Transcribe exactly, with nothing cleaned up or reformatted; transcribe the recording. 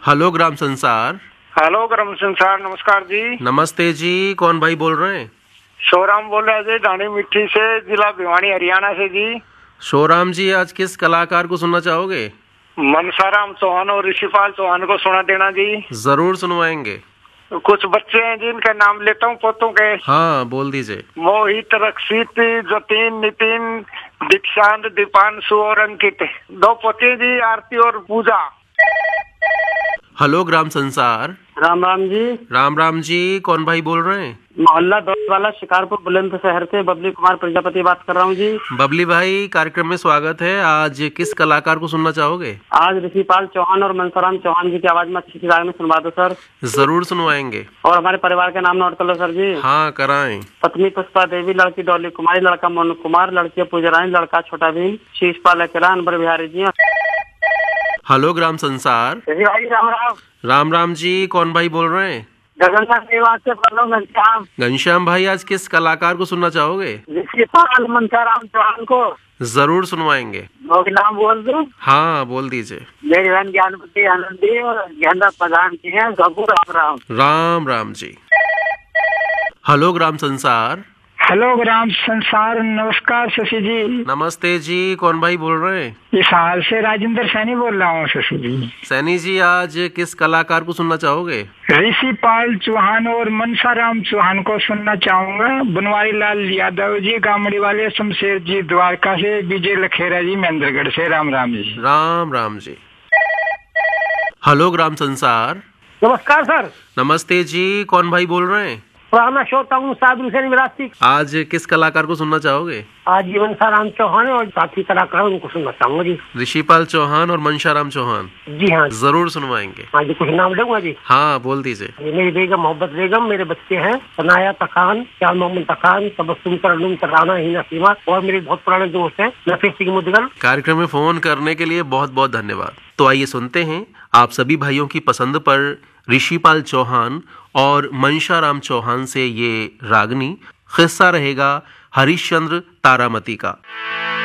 Hello ग्राम संसार। Hello ग्राम संसार, नमस्कार जी। नमस्ते जी, कौन भाई बोल रहे हैं? शोराम बोल रहे जी, ढाणी मिट्टी से, जिला भिवानी, हरियाणा से जी। शोराम जी, आज किस कलाकार को सुनना चाहोगे? मनसाराम चौहान और ऋषिपाल चौहान को सुना देना जी। जरूर सुनवाएंगे। कुछ बच्चे हैं जिनका नाम लेता हूँ पोतों के। हाँ, बोल दीजिए। मोहित, रक्षित, जतीन, नितिन, दीक्षांत, दीपांशु और अंकित। दो पोते जी, आरती और पूजा। हेलो ग्राम संसार। राम राम जी। राम राम जी, कौन भाई बोल रहे हैं? मोहल्ला दौलतवाला, शिकारपुर, बुलंदशहर से बबली कुमार प्रजापति बात कर रहा हूँ जी। बबली भाई, कार्यक्रम में स्वागत है। आज किस कलाकार को सुनना चाहोगे? आज ऋषिपाल चौहान और मनसाराम चौहान जी की आवाज में अच्छी सी राग में सुनवा दो सर। जरूर सुनवाएंगे। और हमारे परिवार के नाम नोट कर लो सर जी। हाँ, कराएं। पत्नी पुष्पा देवी, लड़की डॉली कुमारी, लड़का मोनू कुमार, लड़की पूजा रानी, लड़का छोटा भीम, शीशपाल अकेला, अनबर बिहारी जी। हेलो ग्राम संसार। भाई राम राम। राम राम जी, कौन भाई बोल रहे हैं? से घनश्याम। घनश्याम भाई, आज किस कलाकार को सुनना चाहोगे? ऋषिपाल मनसाराम चौहान को। जरूर सुनवाएंगे। नाम बोल दूं? हाँ, बोल दीजिए। मेरी बहन ज्ञानपति आनंदी और गेंदा प्रधान की है। राम राम। राम राम जी। हेलो ग्राम संसार। हेलो ग्राम संसार, नमस्कार शशि जी। नमस्ते जी, कौन भाई बोल रहे हैं? इस हाल से राजेंद्र सैनी बोल रहा हूँ शशि जी। सैनी जी, आज किस कलाकार को सुनना चाहोगे? ऋषिपाल चौहान और मनसाराम चौहान को सुनना चाहूंगा। बनवारी लाल यादव जी, गामड़ी वाले, शमशेर जी द्वारका से, विजय लखेरा जी महेंद्रगढ़ से। राम राम जी। राम राम जी। हेलो ग्राम संसार। नमस्कार सर। नमस्ते जी, कौन भाई बोल रहे हैं? पुराना श्रोता हूँ, साधु हुसैन विरासती। आज किस कलाकार को सुनना चाहोगे? आज मनसाराम चौहान और साथी कलाकार उनको सुनना चाहूंगा जी। ऋषिपाल चौहान और मनसाराम चौहान। जी हाँ। जरूर सुनवाएंगे। हाँ जी, कुछ नाम दूंगा जी। हाँ, बोल दीजिए। मेरी बेगम मोहब्बत बेगम, मेरे बच्चे हैं सनाया तखान, श्याम मोहम्मद तखान, तबस्सुम तरन्नुम तराना, हिना सीमा, और मेरे बहुत पुराने दोस्त हैं नफीस सिंह मुदगल। कार्यक्रम में फोन करने के लिए बहुत बहुत धन्यवाद। तो आइए सुनते हैं आप सभी भाइयों की पसंद पर ऋषिपाल चौहान और मनसाराम चौहान से ये रागनी। किस्सा रहेगा हरिश्चंद्र तारामती का।